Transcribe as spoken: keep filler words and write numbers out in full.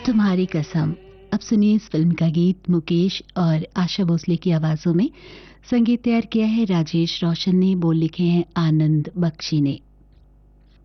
तुम्हारी कसम। अब सुनिए इस फिल्म का गीत मुकेश और आशा भोसले की आवाजों में। संगीत तैयार किया है राजेश रोशन ने, बोल लिखे हैं आनंद बख्शी ने।